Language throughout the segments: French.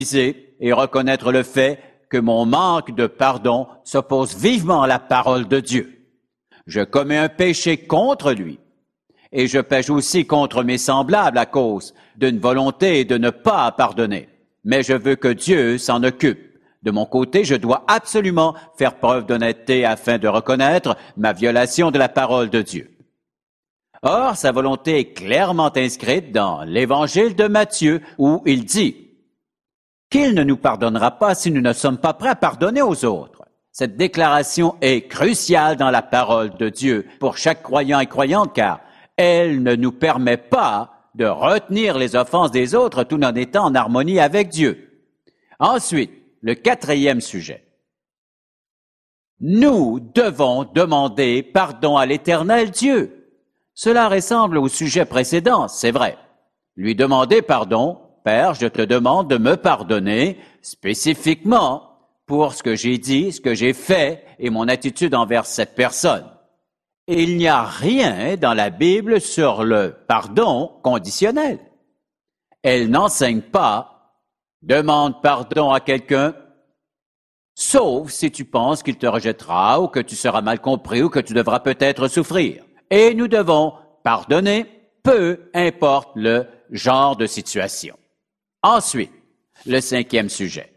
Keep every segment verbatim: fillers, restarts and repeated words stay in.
et reconnaître le fait que mon manque de pardon s'oppose vivement à la parole de Dieu. Je commets un péché contre lui et je pêche aussi contre mes semblables à cause d'une volonté de ne pas pardonner. Mais je veux que Dieu s'en occupe. De mon côté, je dois absolument faire preuve d'honnêteté afin de reconnaître ma violation de la parole de Dieu. Or, sa volonté est clairement inscrite dans l'Évangile de Matthieu où il dit qu'il ne nous pardonnera pas si nous ne sommes pas prêts à pardonner aux autres. Cette déclaration est cruciale dans la parole de Dieu pour chaque croyant et croyante car elle ne nous permet pas de retenir les offenses des autres tout en étant en harmonie avec Dieu. Ensuite, le quatrième sujet. Nous devons demander pardon à l'Éternel Dieu. Cela ressemble au sujet précédent, c'est vrai. Lui demander pardon, Père, je te demande de me pardonner spécifiquement pour ce que j'ai dit, ce que j'ai fait et mon attitude envers cette personne. Et il n'y a rien dans la Bible sur le pardon conditionnel. Elle n'enseigne pas « demande pardon à quelqu'un » sauf si tu penses qu'il te rejettera ou que tu seras mal compris ou que tu devras peut-être souffrir. Et nous devons pardonner, peu importe le genre de situation. Ensuite, le cinquième sujet.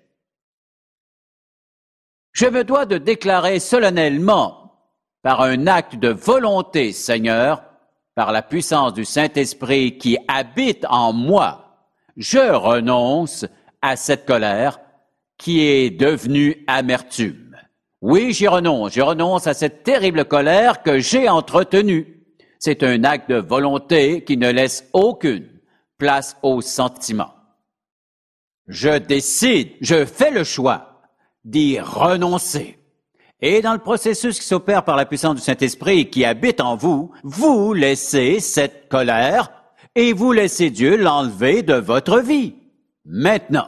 Je me dois de déclarer solennellement, par un acte de volonté, Seigneur, par la puissance du Saint-Esprit qui habite en moi, je renonce à cette colère qui est devenue amertume. Oui, j'y renonce, je renonce à cette terrible colère que j'ai entretenue. C'est un acte de volonté qui ne laisse aucune place aux sentiments. Je décide, je fais le choix d'y renoncer. Et dans le processus qui s'opère par la puissance du Saint-Esprit et qui habite en vous, vous laissez cette colère et vous laissez Dieu l'enlever de votre vie. Maintenant,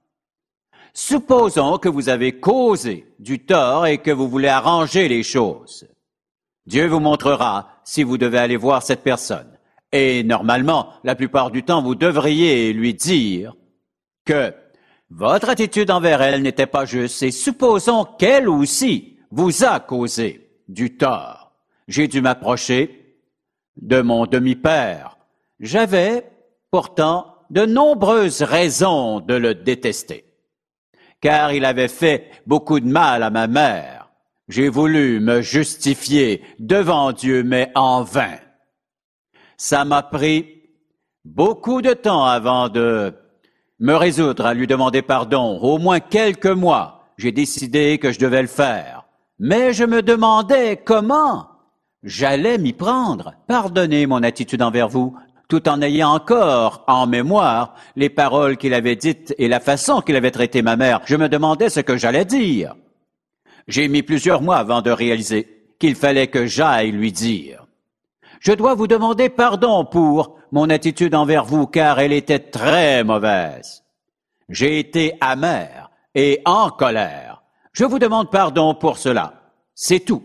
supposons que vous avez causé du tort et que vous voulez arranger les choses. Dieu vous montrera si vous devez aller voir cette personne. Et normalement, la plupart du temps, vous devriez lui dire que votre attitude envers elle n'était pas juste et supposons qu'elle aussi vous a causé du tort. J'ai dû m'approcher de mon demi-père. J'avais pourtant de nombreuses raisons de le détester, car il avait fait beaucoup de mal à ma mère. J'ai voulu me justifier devant Dieu, mais en vain. Ça m'a pris beaucoup de temps avant de me résoudre à lui demander pardon, au moins quelques mois. J'ai décidé que je devais le faire. Mais je me demandais comment j'allais m'y prendre. Pardonnez mon attitude envers vous, tout en ayant encore en mémoire les paroles qu'il avait dites et la façon qu'il avait traité ma mère. Je me demandais ce que j'allais dire. J'ai mis plusieurs mois avant de réaliser qu'il fallait que j'aille lui dire. Je dois vous demander pardon pour mon attitude envers vous, car elle était très mauvaise. J'ai été amer et en colère. Je vous demande pardon pour cela. C'est tout.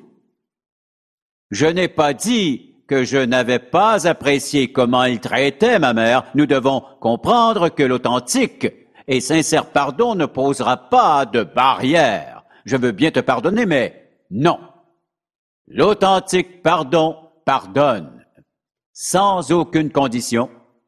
Je n'ai pas dit que je n'avais pas apprécié comment il traitait ma mère. Nous devons comprendre que l'authentique et sincère pardon ne posera pas de barrière. Je veux bien te pardonner, mais non. L'authentique pardon pardonne, sans aucune condition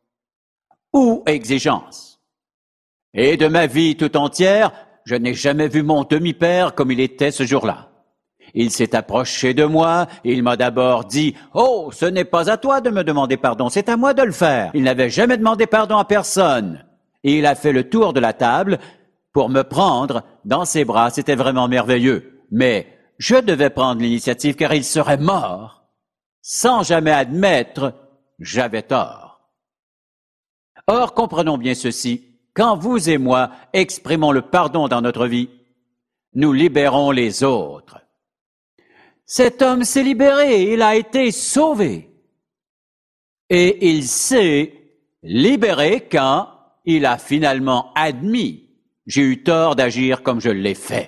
ou exigence. Et de ma vie tout entière, je n'ai jamais vu mon demi-père comme il était ce jour-là. Il s'est approché de moi et il m'a d'abord dit « Oh, ce n'est pas à toi de me demander pardon, c'est à moi de le faire. » Il n'avait jamais demandé pardon à personne. Et il a fait le tour de la table pour me prendre dans ses bras. C'était vraiment merveilleux. Mais je devais prendre l'initiative car il serait mort sans jamais admettre « j'avais tort ». Or, comprenons bien ceci. Quand vous et moi exprimons le pardon dans notre vie, nous libérons les autres. Cet homme s'est libéré, il a été sauvé. Et il s'est libéré quand il a finalement admis « j'ai eu tort d'agir comme je l'ai fait ».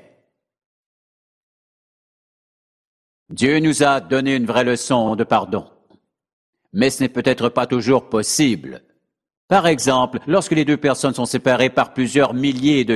Dieu nous a donné une vraie leçon de pardon, mais ce n'est peut-être pas toujours possible Par exemple, lorsque les deux personnes sont séparées par plusieurs milliers de